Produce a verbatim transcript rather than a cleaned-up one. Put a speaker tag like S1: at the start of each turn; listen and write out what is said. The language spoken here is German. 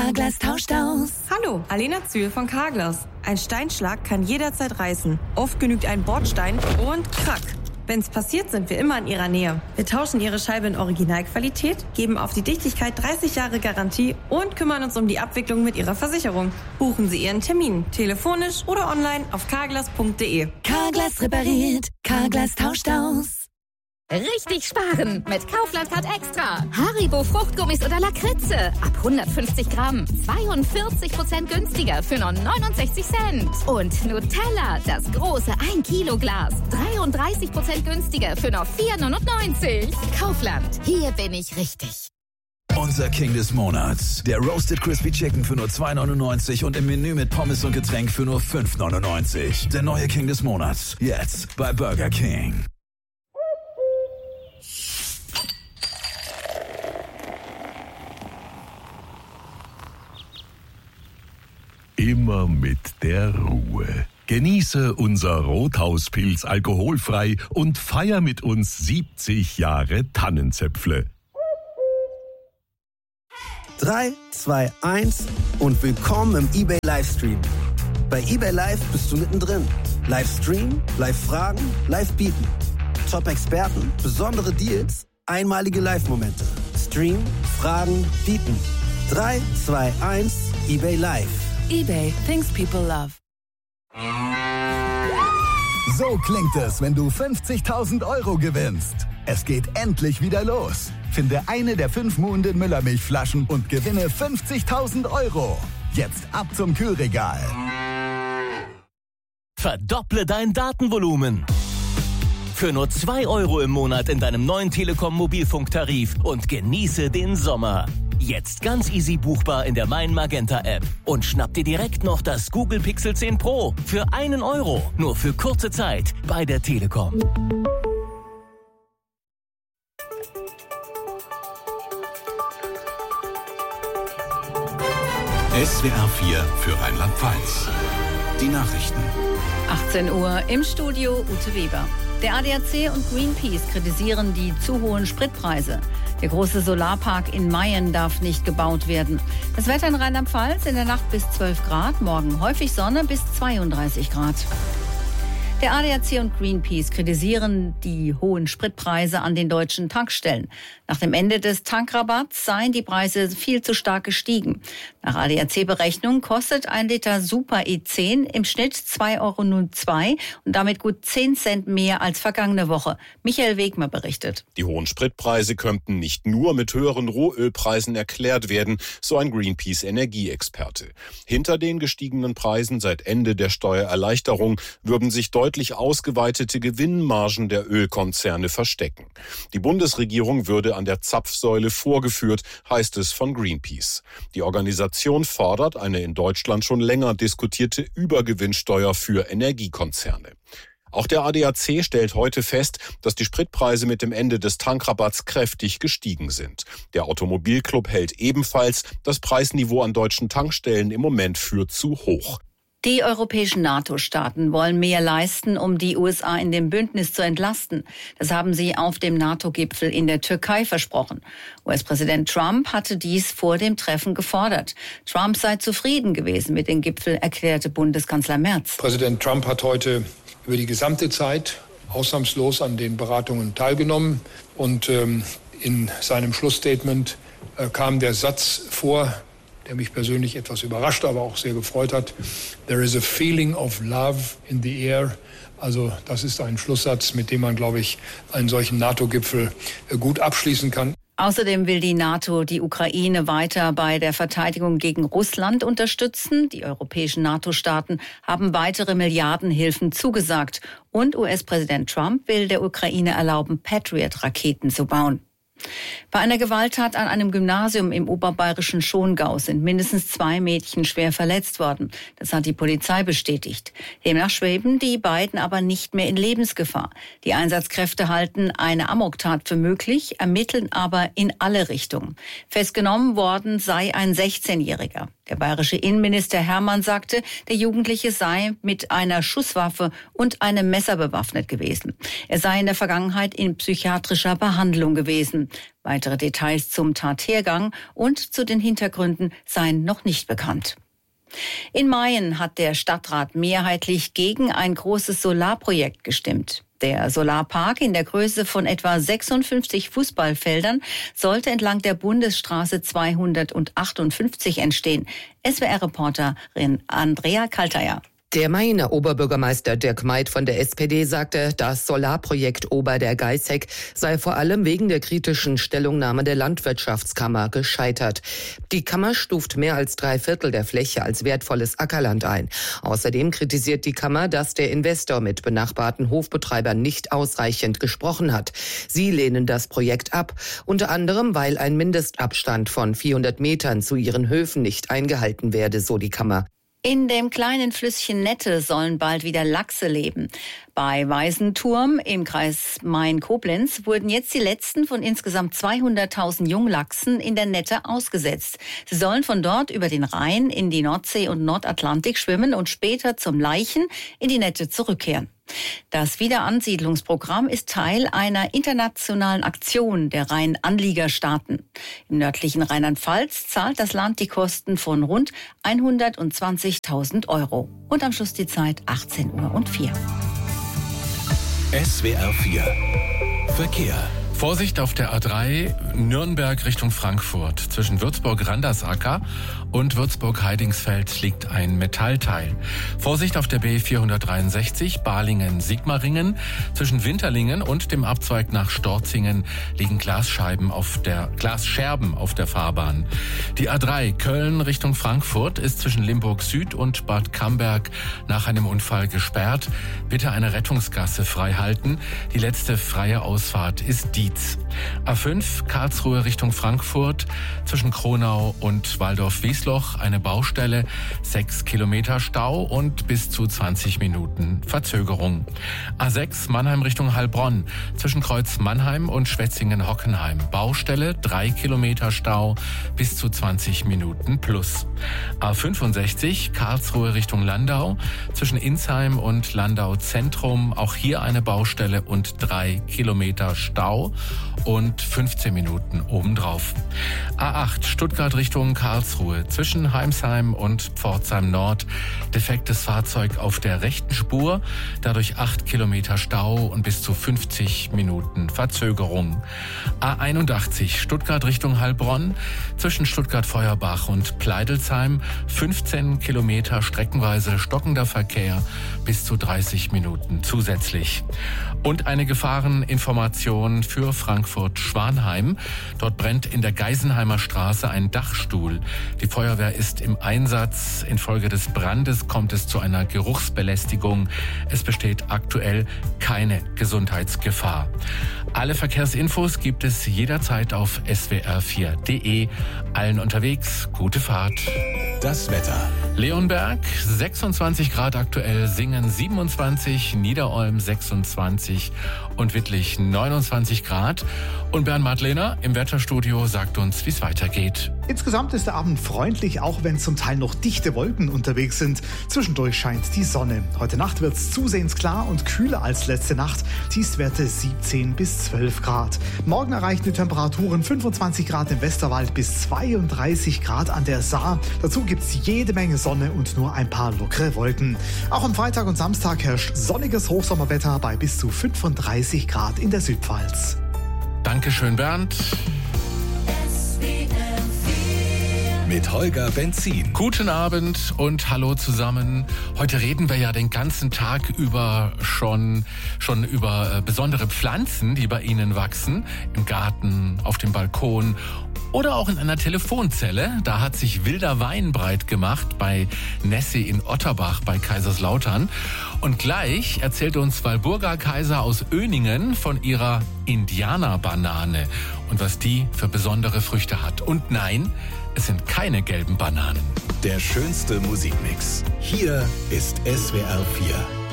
S1: Carglass tauscht aus.
S2: Hallo, Alena Zühl von Carglass. Ein Steinschlag kann jederzeit reißen. Oft genügt ein Bordstein und krack. Wenn's passiert, sind wir immer in Ihrer Nähe. Wir tauschen Ihre Scheibe in Originalqualität, geben auf die Dichtigkeit dreißig Jahre Garantie und kümmern uns um die Abwicklung mit Ihrer Versicherung. Buchen Sie Ihren Termin, telefonisch oder online auf carglass punkt de.
S1: Carglass repariert, Carglass tauscht aus.
S3: Richtig sparen mit Kaufland Card Extra. Haribo Fruchtgummis oder Lakritze. Ab hundertfünfzig Gramm. zweiundvierzig Prozent günstiger für nur neunundsechzig Cent. Und Nutella, das große ein Kilo Glas. dreiunddreißig Prozent günstiger für nur vier neunundneunzig. Kaufland, hier bin ich richtig.
S4: Unser King des Monats. Der Roasted Crispy Chicken für nur zwei neunundneunzig und im Menü mit Pommes und Getränk für nur fünf neunundneunzig. Der neue King des Monats. Jetzt bei Burger King.
S5: Immer mit der Ruhe. Genieße unser Rothauspilz alkoholfrei und feier mit uns siebzig Jahre Tannenzäpfle.
S6: drei, zwei, eins und willkommen im eBay Livestream. Bei eBay Live bist du mittendrin. Livestream, Live-Fragen, Live-Bieten. Top-Experten, besondere Deals, einmalige Live-Momente. Stream, Fragen, Bieten. drei, zwei, eins, eBay Live.
S1: eBay, things people love.
S7: So klingt es, wenn du fünfzigtausend Euro gewinnst. Es geht endlich wieder los. Finde eine der fünf Muhnden Müllermilchflaschen und gewinne fünfzigtausend Euro. Jetzt ab zum Kühlregal.
S8: Verdopple dein Datenvolumen. Für nur zwei Euro im Monat in deinem neuen Telekom-Mobilfunktarif und genieße den Sommer. Jetzt ganz easy buchbar in der Mein Magenta App. Und schnapp dir direkt noch das Google Pixel zehn Pro für einen Euro. Nur für kurze Zeit bei der Telekom.
S9: S W R vier für Rheinland-Pfalz. Die Nachrichten.
S10: achtzehn Uhr im Studio Ute Weber. Der A D A C und Greenpeace kritisieren die zu hohen Spritpreise. Der große Solarpark in Mayen darf nicht gebaut werden. Das Wetter in Rheinland-Pfalz in der Nacht bis zwölf Grad, morgen häufig Sonne bis zweiunddreißig Grad. Der A D A C und Greenpeace kritisieren die hohen Spritpreise an den deutschen Tankstellen. Nach dem Ende des Tankrabatts seien die Preise viel zu stark gestiegen. Nach A D A C-Berechnung kostet ein Liter Super E zehn im Schnitt zwei Euro null zwei und damit gut zehn Cent mehr als vergangene Woche. Michael Wegmer berichtet.
S11: Die hohen Spritpreise könnten nicht nur mit höheren Rohölpreisen erklärt werden, so ein Greenpeace-Energieexperte. Hinter den gestiegenen Preisen seit Ende der Steuererleichterung würden sich deutlich ausgeweitete Gewinnmargen der Ölkonzerne verstecken. Die Bundesregierung würde an der Zapfsäule vorgeführt, heißt es von Greenpeace. Die Organisation fordert eine in Deutschland schon länger diskutierte Übergewinnsteuer für Energiekonzerne. Auch der A D A C stellt heute fest, dass die Spritpreise mit dem Ende des Tankrabatts kräftig gestiegen sind. Der Automobilclub hält ebenfalls das Preisniveau an deutschen Tankstellen im Moment für zu hoch.
S10: Die europäischen NATO-Staaten wollen mehr leisten, um die U S A in dem Bündnis zu entlasten. Das haben sie auf dem NATO-Gipfel in der Türkei versprochen. U S-Präsident Trump hatte dies vor dem Treffen gefordert. Trump sei zufrieden gewesen mit dem Gipfel, erklärte Bundeskanzler Merz.
S12: Präsident Trump hat heute über die gesamte Zeit ausnahmslos an den Beratungen teilgenommen. Und ähm, in seinem Schlussstatement äh, kam der Satz vor, der mich persönlich etwas überrascht, aber auch sehr gefreut hat. There is a feeling of love in the air. Also das ist ein Schlusssatz, mit dem man, glaube ich, einen solchen NATO-Gipfel gut abschließen kann.
S10: Außerdem will die NATO die Ukraine weiter bei der Verteidigung gegen Russland unterstützen. Die europäischen NATO-Staaten haben weitere Milliardenhilfen zugesagt. Und U S-Präsident Trump will der Ukraine erlauben, Patriot-Raketen zu bauen. Bei einer Gewalttat an einem Gymnasium im oberbayerischen Schongau sind mindestens zwei Mädchen schwer verletzt worden. Das hat die Polizei bestätigt. Demnach schweben die beiden aber nicht mehr in Lebensgefahr. Die Einsatzkräfte halten eine Amoktat für möglich, ermitteln aber in alle Richtungen. Festgenommen worden sei ein sechzehnjähriger. Der bayerische Innenminister Hermann sagte, der Jugendliche sei mit einer Schusswaffe und einem Messer bewaffnet gewesen. Er sei in der Vergangenheit in psychiatrischer Behandlung gewesen. Weitere Details zum Tathergang und zu den Hintergründen seien noch nicht bekannt. In Mayen hat der Stadtrat mehrheitlich gegen ein großes Solarprojekt gestimmt. Der Solarpark in der Größe von etwa sechsundfünfzig Fußballfeldern sollte entlang der Bundesstraße zweihundertachtundfünfzig entstehen. S W R-Reporterin Andrea Kalteier.
S13: Der Mayener Oberbürgermeister Dirk Meid von der S P D sagte, das Solarprojekt Ober der Geißeck sei vor allem wegen der kritischen Stellungnahme der Landwirtschaftskammer gescheitert. Die Kammer stuft mehr als drei Viertel der Fläche als wertvolles Ackerland ein. Außerdem kritisiert die Kammer, dass der Investor mit benachbarten Hofbetreibern nicht ausreichend gesprochen hat. Sie lehnen das Projekt ab, unter anderem, weil ein Mindestabstand von vierhundert Metern zu ihren Höfen nicht eingehalten werde, so die Kammer.
S10: In dem kleinen Flüsschen Nette sollen bald wieder Lachse leben. Bei Weisenturm im Kreis Main-Koblenz wurden jetzt die letzten von insgesamt zweihunderttausend Junglachsen in der Nette ausgesetzt. Sie sollen von dort über den Rhein in die Nordsee und Nordatlantik schwimmen und später zum Laichen in die Nette zurückkehren. Das Wiederansiedlungsprogramm ist Teil einer internationalen Aktion der Rhein-Anliegerstaaten. Im nördlichen Rheinland-Pfalz zahlt das Land die Kosten von rund hundertzwanzigtausend Euro. Und am Schluss die Zeit achtzehn Uhr und vier.
S4: S W R vier Verkehr.
S14: Vorsicht auf der A drei Nürnberg Richtung Frankfurt. Zwischen Würzburg-Randersacker und Würzburg-Heidingsfeld liegt ein Metallteil. Vorsicht auf der B vierhundertdreiundsechzig Balingen-Sigmaringen. Zwischen Winterlingen und dem Abzweig nach Storzingen liegen Glasscheiben auf der, Glasscherben auf der Fahrbahn. Die A drei Köln Richtung Frankfurt ist zwischen Limburg Süd und Bad Camberg nach einem Unfall gesperrt. Bitte eine Rettungsgasse frei halten. Die letzte freie Ausfahrt ist die A fünf Karlsruhe Richtung Frankfurt, zwischen Kronau und Waldorf-Wiesloch eine Baustelle, sechs Kilometer Stau und bis zu zwanzig Minuten Verzögerung. A sechs Mannheim Richtung Heilbronn, zwischen Kreuz Mannheim und Schwetzingen-Hockenheim, Baustelle, drei Kilometer Stau, bis zu zwanzig Minuten plus. A fünfundsechzig Karlsruhe Richtung Landau, zwischen Insheim und Landau Zentrum, auch hier eine Baustelle und drei Kilometer Stau und fünfzehn Minuten obendrauf. A acht Stuttgart Richtung Karlsruhe, zwischen Heimsheim und Pforzheim Nord, defektes Fahrzeug auf der rechten Spur, dadurch acht Kilometer Stau und bis zu fünfzig Minuten Verzögerung. A einundachtzig Stuttgart Richtung Heilbronn, zwischen Stuttgart-Feuerbach und Pleidelsheim, fünfzehn Kilometer streckenweise stockender Verkehr, bis zu dreißig Minuten zusätzlich. Und eine Gefahreninformation für Frankfurt-Schwanheim. Dort brennt in der Geisenheimer Straße ein Dachstuhl. Die Feuerwehr ist im Einsatz. Infolge des Brandes kommt es zu einer Geruchsbelästigung. Es besteht aktuell keine Gesundheitsgefahr. Alle Verkehrsinfos gibt es jederzeit auf S W R vier punkt de. Allen unterwegs, gute Fahrt.
S4: Das Wetter.
S14: Leonberg sechsundzwanzig Grad aktuell, Singen siebenundzwanzig, Niederolm sechsundzwanzig und Wittlich neunundzwanzig Grad. Und Bernd Madlener im Wetterstudio sagt uns, wie es weitergeht.
S15: Insgesamt ist der Abend freundlich, auch wenn zum Teil noch dichte Wolken unterwegs sind. Zwischendurch scheint die Sonne. Heute Nacht wird es zusehends klar und kühler als letzte Nacht. Tiefstwerte siebzehn bis zwölf Grad. Morgen erreichen die Temperaturen fünfundzwanzig Grad im Westerwald bis zweiunddreißig Grad an der Saar. Dazu gibt es jede Menge Sonne und nur ein paar lockere Wolken. Auch am Freitag und Samstag herrscht sonniges Hochsommerwetter bei bis zu fünfunddreißig Grad in der Südpfalz.
S14: Dankeschön, Bernd.
S4: Mit Holger Benzin.
S14: Guten Abend und hallo zusammen. Heute reden wir ja den ganzen Tag über schon, schon über äh, besondere Pflanzen, die bei Ihnen wachsen. Im Garten, auf dem Balkon oder auch in einer Telefonzelle. Da hat sich wilder Wein breit gemacht bei Nessie in Otterbach bei Kaiserslautern. Und gleich erzählt uns Walburga Kaiser aus Öningen von ihrer Indianerbanane und was die für besondere Früchte hat. Und nein, es sind keine gelben Bananen.
S4: Der schönste Musikmix. Hier ist S W R vier.